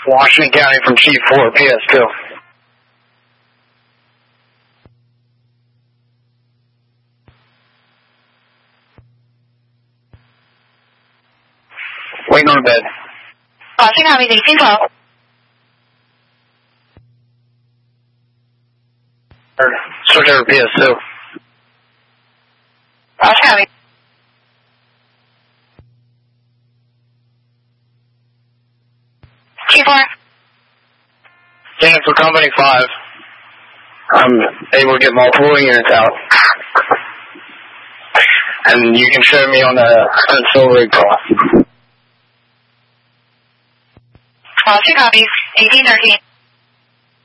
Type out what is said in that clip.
Washington County from Chief 4, PS2. Waiting on bed. Washington County, 1812. Switch over PS2. Washington County. Chief 4. Standing for Company 5. I'm able to get multiple units out. And you can show me on the Silver Rig call. All 2 copies, 1813.